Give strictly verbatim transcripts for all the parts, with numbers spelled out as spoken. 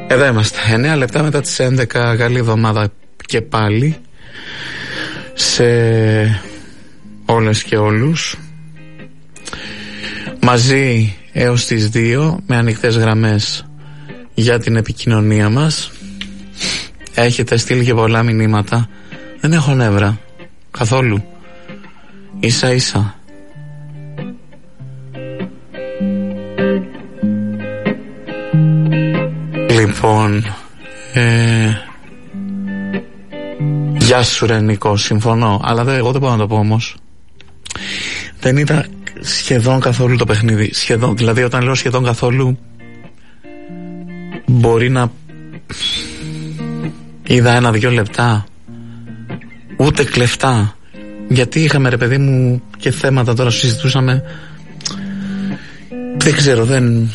Εδώ είμαστε, εννέα λεπτά μετά τις έντεκα. Καλή εβδομάδα και πάλι σε όλες και όλους. Μαζί έως τις δύο, με ανοιχτές γραμμές για την επικοινωνία μας. Έχετε στείλει και πολλά μηνύματα. Δεν έχω νεύρα καθόλου. Ίσα ίσα. Λοιπόν, ε, γεια σου ρε Νικό, συμφωνώ. Αλλά δε, εγώ δεν μπορώ να το πω όμως. Δεν ήταν σχεδόν καθόλου το παιχνίδι. Σχεδόν, δηλαδή όταν λέω σχεδόν καθόλου, μπορεί να είδα ένα-δυο λεπτά. Ούτε κλεφτά. Γιατί είχαμε ρε παιδί μου και θέματα τώρα συζητούσαμε. Δεν ξέρω, δεν...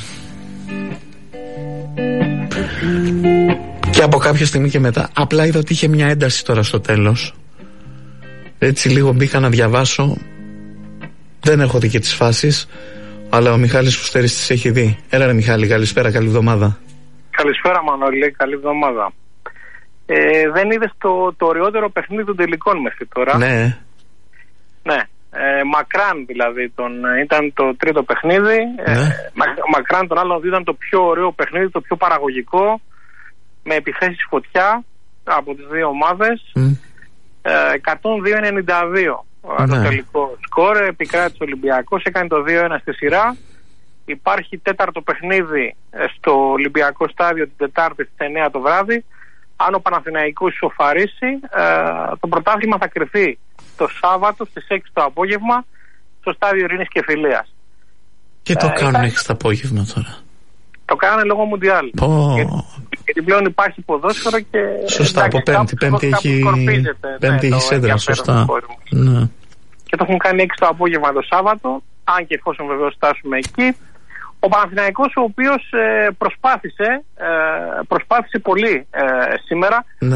Και από κάποια στιγμή και μετά απλά είδα ότι είχε μια ένταση τώρα στο τέλος. Έτσι λίγο μπήκα να διαβάσω. Δεν έχω δει και τις φάσεις, αλλά ο Μιχάλης Φουστέρης τις έχει δει. Έλα ρε Μιχάλη, καλησπέρα, καλή εβδομάδα. Καλησπέρα Μανώλη, καλή εβδομάδα. ε, Δεν είδες το, το ωραιότερο παιχνίδι των τελικών μέχρι τώρα? Ναι. Ναι, ε, μακράν δηλαδή τον, ήταν το τρίτο παιχνίδι. ναι. ε, μα, Μακράν τον άλλον ήταν το πιο ωραίο παιχνίδι, το πιο παραγωγικό, με επιθέσεις φωτιά από τις δύο ομάδες. mm. ε, εκατόν δύο ενενήντα δύο ναι. Το τελικό σκορ, επικράτησε ο Ολυμπιακός, έκανε το δύο ένα στη σειρά. Υπάρχει τέταρτο παιχνίδι στο Ολυμπιακό στάδιο την Τετάρτη στις εννέα το βράδυ. Αν ο Παναθηναϊκός ισοφαρίσει, ε, το πρωτάθλημα θα κρυφθεί το Σάββατο στις έξι το απόγευμα στο στάδιο Ειρήνης και Φιλίας. Και το ε, κάνουν ήταν... έξι το απόγευμα τώρα. Το κάνανε λόγω Μουντιάλ. Oh. Γιατί, γιατί πλέον υπάρχει ποδόσφαιρο και... Σωστά, από πέμπτη. Πέμπτη έχει, πέμπτη ναι, έχει σέντρα, σωστά. Ναι. Και το έχουν κάνει έξι το απόγευμα το Σάββατο, αν και εφόσον βεβαίως φτάσουμε εκεί. Ο Παναθηναϊκός, ο οποίος ε, προσπάθησε, ε, προσπάθησε πολύ ε, σήμερα. Ναι.